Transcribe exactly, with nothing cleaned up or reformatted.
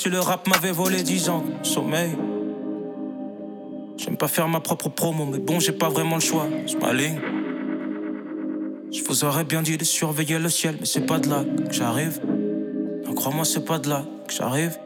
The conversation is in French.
si le rap m'avait volé dix ans de sommeil. J'aime pas faire ma propre promo, mais bon, j'ai pas vraiment le choix. Je m'aligne. Je vous aurais bien dit de surveiller le ciel, mais c'est pas de là que j'arrive. Non, crois-moi, c'est pas de là que j'arrive.